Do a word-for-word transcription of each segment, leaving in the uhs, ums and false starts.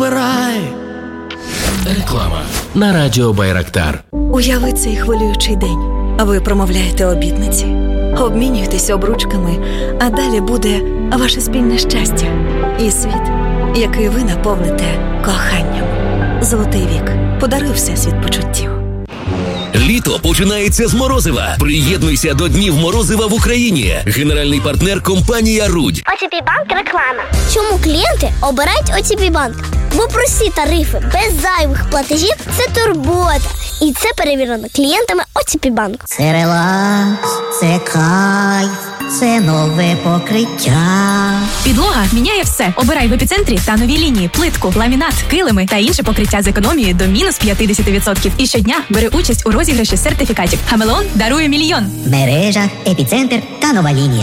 обирай. Реклама на радіо Байрактар. Уяви цей хвилюючий день. Ви промовляєте обітниці, обмінюєтесь обручками, а далі буде ваше спільне щастя і світ, який ви наповните коханням. Золотий вік. Подаруй всесвіт почуттів. Літо починається з морозива. Приєднуйся до Днів морозива в Україні. Генеральний партнер – компанія «Рудь». о те пі Банк реклама. Чому клієнти обирають о те пі Банк? Бо прості тарифи без зайвих платежів – це турбота. І це перевірено клієнтами о те пі Банк. Це релакс, це кайф, це нове покриття. Підлога міняє все. Обирай в епіцентрі та нові лінії, плитку, ламінат, килими та інше покриття з економією до мінус п'ятдесят відсотків. І щодня бери участь у розіграші сертифікатів. Хамелеон дарує мільйон. Мережа, епіцентр та нова лінія.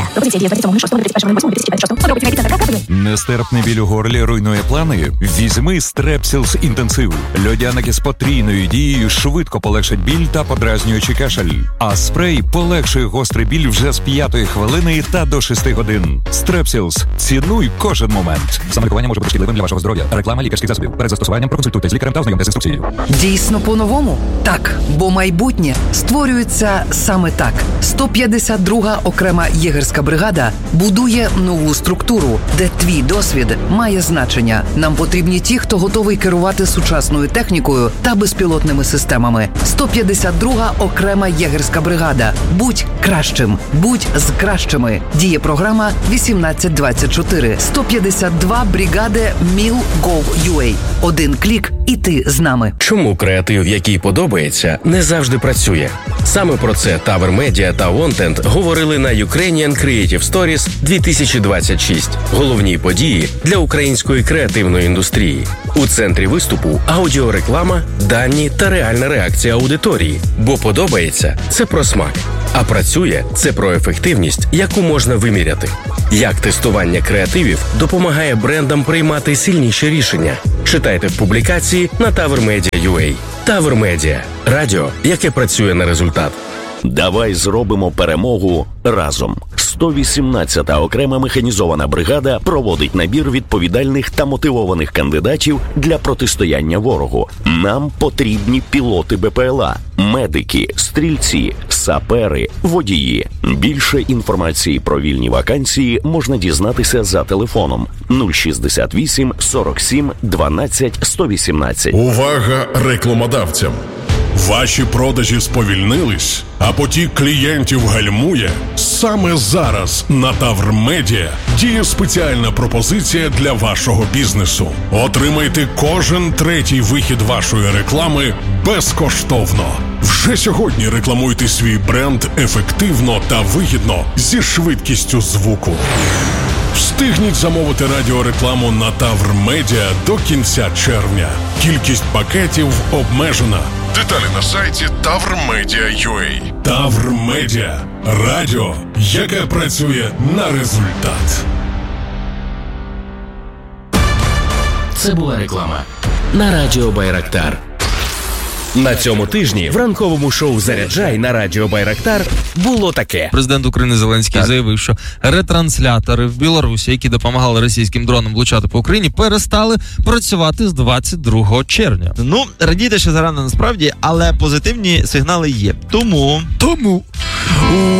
Нестерпний біль у горлі руйнує плани? Візьми Стрепсілс інтенсив. Льодяники з потрійною дією швидко полегшать біль та подразнюючий кашель. А спрей полегшує гострий біль вже з п'ятої хвилини та до шести годин. Стрепсілс. Цінуй кожен момент. Самолікування може бути шкідливим для вашого здоров'я. Реклама лікарських засобів. Перед застосуванням проконсультуйтесь з лікарем та ознайомтесь з інструкцією. Дійсно по-новому? Так, бо майбутнє створюється саме так. сто п'ятдесят друга окрема єгерська бригада будує нову структуру, де твій досвід має значення. Нам потрібні ті, хто готовий керувати сучасною технікою та безпілотними системами. сто п'ятдесят друга окрема єгерська бригада. Будь кращим. Будь з кращими. Діє програма вісімнадцять двадцять чотири. сто п'ятдесят два бригади міл гов ю ей. Один клік і ти з нами. Чому креатив, який подобається, не завжди працює? Саме про це Tower Media та Wanted говорили на Ukrainian Creative Stories дві тисячі двадцять шість. Головні події для української креативної індустрії. У центрі виступу аудіореклама, дані та реальна реакція аудиторії. Бо подобається – це про смак. А працює – це про ефективність, яку можна виміряти. Як тестування креативів допомагає брендам приймати сильніші рішення? Читайте в публікації на Tower Media крапка ю а. Tower Media – радіо, яке працює на результат. Давай зробимо перемогу разом. сто вісімнадцята окрема механізована бригада проводить набір відповідальних та мотивованих кандидатів для протистояння ворогу. Нам потрібні пілоти Бе Пе Ель А, медики, стрільці, сапери, водії. Більше інформації про вільні вакансії можна дізнатися за телефоном нуль шістдесят вісім сорок сім дванадцять сто вісімнадцять. Увага рекламодавцям! Ваші продажі сповільнились, а потік клієнтів гальмує? Саме зараз на Tower Media діє спеціальна пропозиція для вашого бізнесу. Отримайте кожен третій вихід вашої реклами безкоштовно. Вже сьогодні рекламуйте свій бренд ефективно та вигідно зі швидкістю звуку. Встигніть замовити радіорекламу на Tower Media до кінця червня. Кількість пакетів обмежена. Деталі на сайті тавр медіа крапка ю а. Tower Media. Радіо, яке працює на результат. Це була реклама на радіо Байрактар. На цьому тижні в ранковому шоу «Заряджай» на радіо Байрактар було таке. Президент України Зеленський так. заявив, що ретранслятори в Білорусі, які допомагали російським дронам влучати по Україні, перестали працювати з двадцять другого червня. Ну, радійте ще зарано насправді, але позитивні сигнали є. Тому... Тому...